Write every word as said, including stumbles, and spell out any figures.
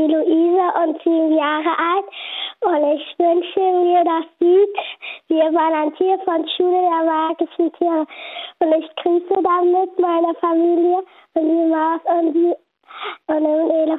die Luise und sieben Jahre alt. Und ich wünsche mir das Lied Wir waren ein Tier von Schule der magischen Tiere. Und ich grüße damit meine Familie und die Maus und, die, und den Elefant.